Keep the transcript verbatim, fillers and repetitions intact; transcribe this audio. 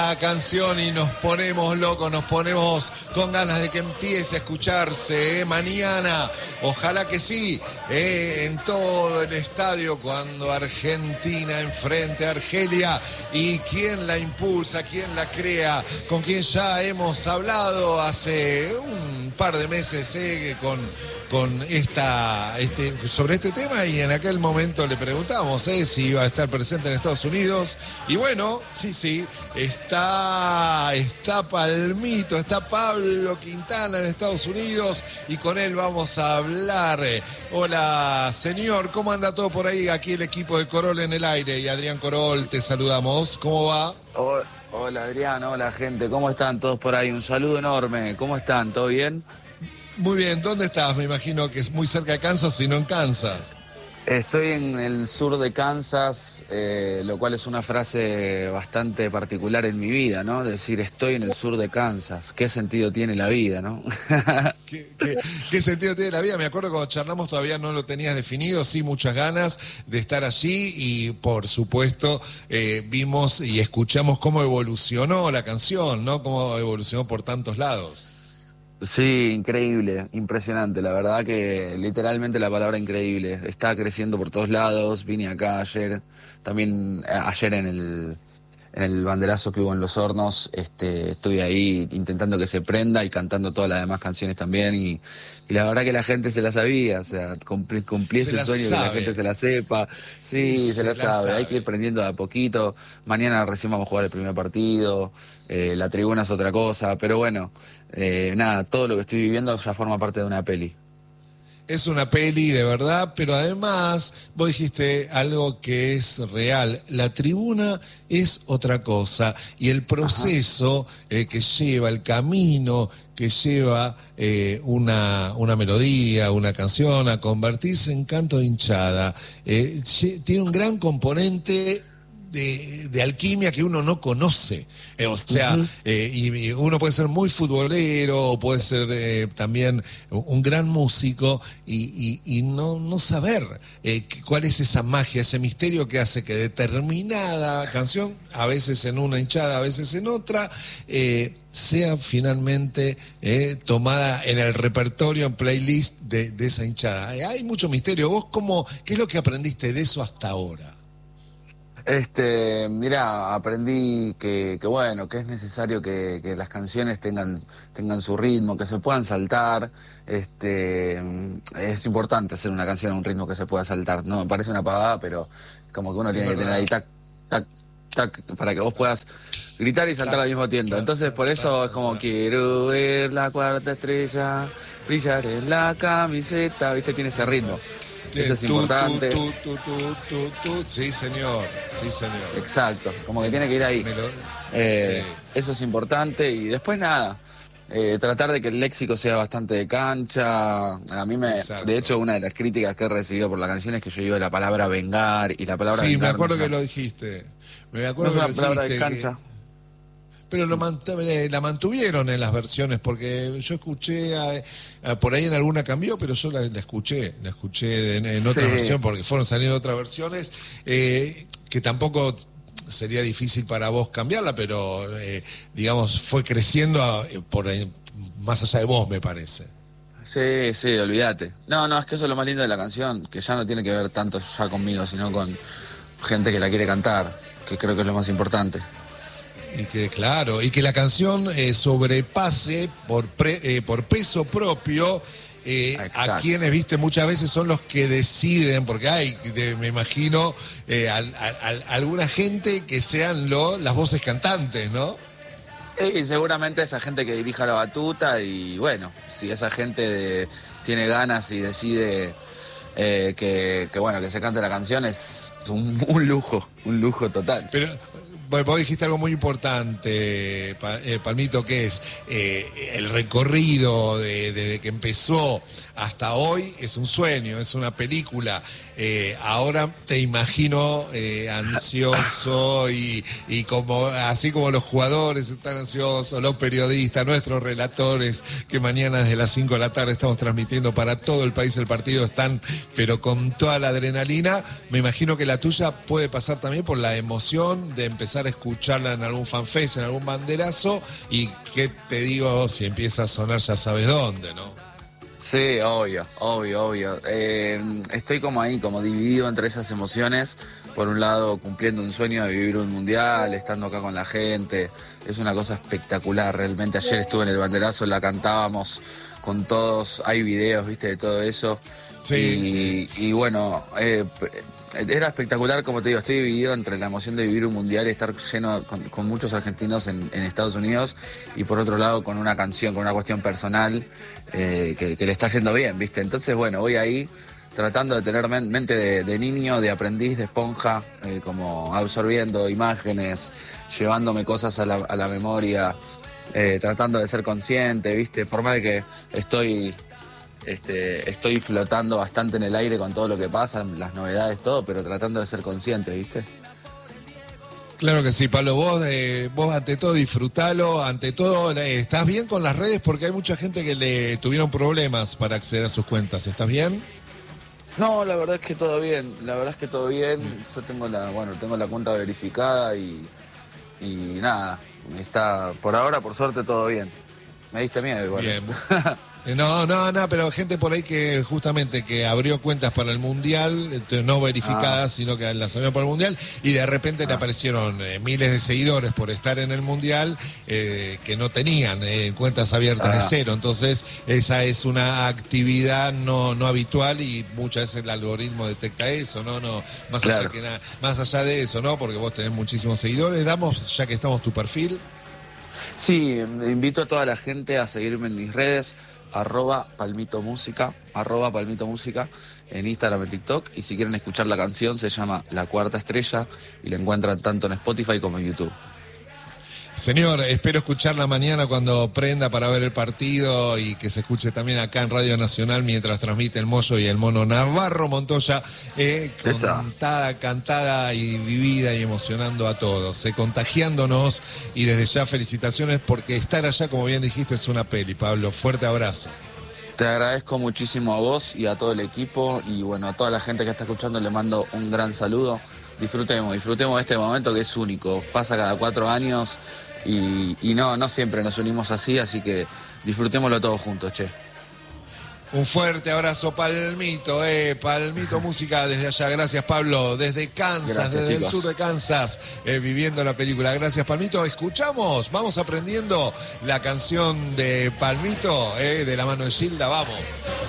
La canción y nos ponemos locos, nos ponemos con ganas de que empiece a escucharse, ¿eh? Mañana, ojalá que sí, ¿eh? En todo el estadio cuando Argentina enfrente a Argelia. ¿Y quién la impulsa, quién la crea? Con quien ya hemos hablado hace un par de meses ¿eh? con, con esta, este, sobre este tema, y en aquel momento le preguntamos ¿eh? si iba a estar presente en Estados Unidos. Y bueno, sí, sí, está, está Palmito, está Pablo Quintana en Estados Unidos y con él vamos a hablar. Hola, señor, ¿cómo anda todo por ahí? Aquí el equipo de Corol en el aire y Adrián Corol, te saludamos. ¿Cómo va? Hola, hola Adrián, hola gente, ¿cómo están todos por ahí? Un saludo enorme, ¿cómo están? ¿Todo bien? Muy bien, ¿dónde estás? Me imagino que es muy cerca de Kansas, si no en Kansas. Estoy en el sur de Kansas, eh, lo cual es una frase bastante particular en mi vida, ¿no? Decir, estoy en el sur de Kansas. ¿Qué sentido tiene la vida, no? ¿Qué, qué, ¿Qué sentido tiene la vida? Me acuerdo cuando charlamos todavía no lo tenías definido, sí, muchas ganas de estar allí y, por supuesto, eh, vimos y escuchamos cómo evolucionó la canción, ¿no? Cómo evolucionó por tantos lados. Sí, increíble, impresionante, la verdad que literalmente la palabra increíble, está creciendo por todos lados. Vine acá ayer, también ayer en el, en el banderazo que hubo en Los Hornos, este, estuve ahí intentando que se prenda y cantando todas las demás canciones también, y, y la verdad que la gente se la sabía, o sea, cumplí, cumplí ese sueño de que la gente se la sepa, sí, se, se la, la sabe. sabe, hay que ir prendiendo de a poquito. Mañana recién vamos a jugar el primer partido, eh, la tribuna es otra cosa, pero bueno, eh, nada, todo lo que estoy viviendo ya forma parte de una peli. Es una peli de verdad, pero además vos dijiste algo que es real. La tribuna es otra cosa y el proceso eh, que lleva, el camino que lleva eh, una, una melodía, una canción a convertirse en canto de hinchada, eh, tiene un gran componente De, de alquimia que uno no conoce, eh, o sea, uh-huh. eh, y, y uno puede ser muy futbolero o puede ser eh, también un gran músico y, y, y no, no saber eh, cuál es esa magia, ese misterio que hace que determinada canción, a veces en una hinchada, a veces en otra, eh, sea finalmente eh, tomada en el repertorio, en playlist de, de esa hinchada. Eh, hay mucho misterio. ¿Vos cómo, qué es lo que aprendiste de eso hasta ahora? Este, mira, aprendí que, que bueno, que es necesario que, que las canciones tengan, tengan su ritmo, que se puedan saltar. Este, es importante hacer una canción a un ritmo que se pueda saltar. No, me parece una pavada, pero como que uno es tiene verdad. que tener ahí tac, tac, tac, para que vos puedas gritar y saltar claro, al mismo tiempo. Claro, Entonces, por eso claro, es como claro. quiero ver la cuarta estrella, brillar en la camiseta, ¿viste? Tiene ese ritmo. Eso es importante. Tú, tú, tú, tú, tú. Sí, señor. Sí, señor. Exacto. Como que tiene que ir ahí. Lo... Eh, sí. Eso es importante. Y después nada. Eh, tratar de que el léxico sea bastante de cancha. A mí me... Exacto. De hecho, una de las críticas que he recibido por la canción es que yo digo la palabra vengar. Y la palabra Sí, vengar me acuerdo no que lo dijiste. Me acuerdo no es que una lo palabra dijiste, de cancha. Que... Pero lo mant la mantuvieron en las versiones, porque yo escuché, a, a, por ahí en alguna cambió, pero yo la, la escuché, la escuché en, en otra sí. versión, porque fueron saliendo otras versiones, eh, que tampoco sería difícil para vos cambiarla, pero eh, digamos, fue creciendo a, por más allá de vos, me parece. Sí, sí, olvídate. No, no, es que eso es lo más lindo de la canción, que ya no tiene que ver tanto ya conmigo, sino con gente que la quiere cantar, que creo que es lo más importante. Y que, claro, y que la canción eh, sobrepase por, pre, eh, por peso propio eh, a quienes, viste, muchas veces son los que deciden, porque hay, de, me imagino, eh, a, a, a, alguna gente que sean lo, las voces cantantes, ¿no? Sí, seguramente esa gente que dirija la batuta y, bueno, si esa gente de, tiene ganas y decide eh, que, que, bueno, que se cante la canción, es un, un lujo, un lujo total. Pero... Bueno, vos dijiste algo muy importante, Palmito, que es eh, el recorrido de, desde que empezó hasta hoy es un sueño, es una película. eh, ahora te imagino eh, ansioso y, y como así como los jugadores están ansiosos, los periodistas, nuestros relatores, que mañana desde las cinco de la tarde estamos transmitiendo para todo el país el partido, están pero con toda la adrenalina. Me imagino que la tuya puede pasar también por la emoción de empezar a escucharla en algún fanfest, en algún banderazo, y qué te digo, si empieza a sonar ya sabes dónde, ¿no? Sí, obvio, obvio, obvio. Eh, estoy como ahí, como dividido entre esas emociones. Por un lado, cumpliendo un sueño de vivir un mundial, estando acá con la gente. Es una cosa espectacular, realmente. Ayer estuve en el banderazo, la cantábamos con todos, hay videos, viste, de todo eso. Sí, y, sí. y bueno, eh, era espectacular, como te digo, estoy dividido entre la emoción de vivir un mundial y estar lleno con, con muchos argentinos en, en Estados Unidos, y por otro lado con una canción, con una cuestión personal eh, que, que le está yendo bien, viste. Entonces, bueno, voy ahí tratando de tener men- mente de, de niño, de aprendiz, de esponja, eh, como absorbiendo imágenes, llevándome cosas a la, a la memoria, eh, tratando de ser consciente, viste, por más de que estoy... Este, estoy flotando bastante en el aire con todo lo que pasa, las novedades, todo, pero tratando de ser consciente, ¿viste? Claro que sí, Pablo, vos, eh, vos ante todo disfrutalo, ante todo, eh, ¿estás bien con las redes? Porque hay mucha gente que le tuvieron problemas para acceder a sus cuentas, ¿estás bien? No, la verdad es que todo bien, la verdad es que todo bien, yo tengo la, bueno, tengo la cuenta verificada y, y nada, está, por ahora, por suerte, todo bien. Me diste miedo igual. Bien. No, no, no, pero gente por ahí que justamente que abrió cuentas para el Mundial, no verificadas, ah. sino que las abrió para el Mundial, y de repente ah. le aparecieron eh, miles de seguidores por estar en el Mundial eh, que no tenían eh, cuentas abiertas ah. de cero. Entonces, esa es una actividad no, no habitual, y muchas veces el algoritmo detecta eso, ¿no? no más, claro. allá que na, más allá de eso, ¿no? Porque vos tenés muchísimos seguidores. Damos, ya que estamos, tu perfil. Sí, invito a toda la gente a seguirme en mis redes, arroba palmito música, arroba palmito música, en Instagram, en TikTok, y si quieren escuchar la canción se llama La Cuarta Estrella y la encuentran tanto en Spotify como en YouTube. Señor, espero escucharla mañana cuando prenda para ver el partido, y que se escuche también acá en Radio Nacional mientras transmite el Moyo y el Mono Navarro Montoya, eh, contada, cantada y vivida y emocionando a todos, eh, contagiándonos, y desde ya felicitaciones, porque estar allá, como bien dijiste, es una peli. Pablo, fuerte abrazo. Te agradezco muchísimo a vos y a todo el equipo, y bueno, a toda la gente que está escuchando le mando un gran saludo. Disfrutemos, disfrutemos de este momento que es único, pasa cada cuatro años y, y no, no siempre nos unimos así, así que disfrutémoslo todos juntos, che. Un fuerte abrazo, Palmito, eh, Palmito Música desde allá. Gracias, Pablo, desde Kansas, Gracias, desde chicos. el sur de Kansas, eh, viviendo la película. Gracias, Palmito. Escuchamos, vamos aprendiendo la canción de Palmito, eh, de la mano de Gilda, vamos.